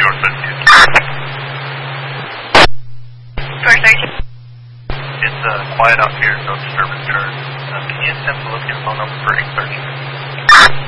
York 13. York 13. It's quiet out here, no disturbance charge. Can you attempt to look at your phone number for 813?